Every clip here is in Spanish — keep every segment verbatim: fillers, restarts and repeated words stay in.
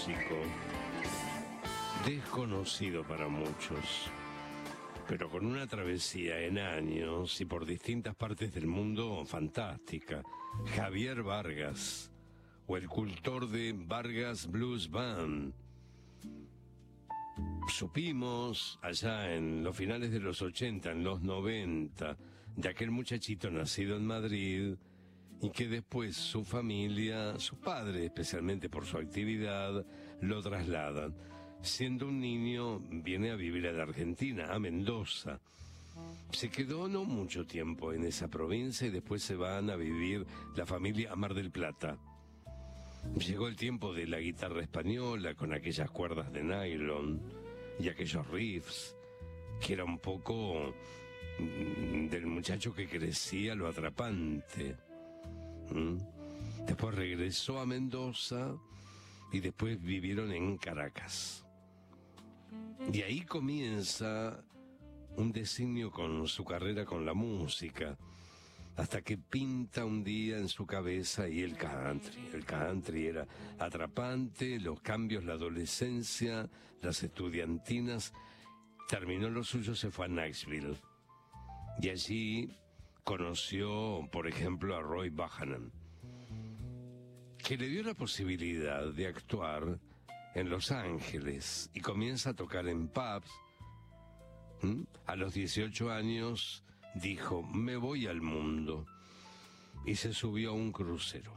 músico, desconocido para muchos, pero con una travesía en años y por distintas partes del mundo fantástica, Javier Vargas, o el cultor de Vargas Blues Band. Supimos allá en los finales de los ochenta, en los noventa, de aquel muchachito nacido en Madrid y que después su familia, su padre especialmente por su actividad, lo trasladan. Siendo un niño viene a vivir a la Argentina, a Mendoza. Se quedó no mucho tiempo en esa provincia y después se van a vivir la familia a Mar del Plata. Llegó el tiempo de la guitarra española con aquellas cuerdas de nylon y aquellos riffs, que era un poco del muchacho que crecía lo atrapante. ¿Mm? Después regresó a Mendoza y después vivieron en Caracas. Y ahí comienza un designio con su carrera con la música, hasta que pinta un día en su cabeza y el country. El country era atrapante, los cambios, la adolescencia, las estudiantinas. Terminó lo suyo, se fue a Nashville. Y allí conoció, por ejemplo, a Roy Buchanan, que le dio la posibilidad de actuar en Los Ángeles y comienza a tocar en pubs. ¿Mm? A los dieciocho años dijo, me voy al mundo, y se subió a un crucero.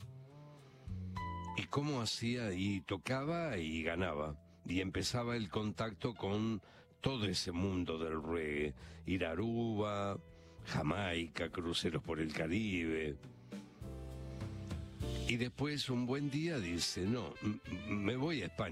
¿Y cómo hacía? Y tocaba y ganaba, y empezaba el contacto con todo ese mundo del reggae, ir a Aruba, Jamaica, cruceros por el Caribe. Y después un buen día dice, no, me voy a España.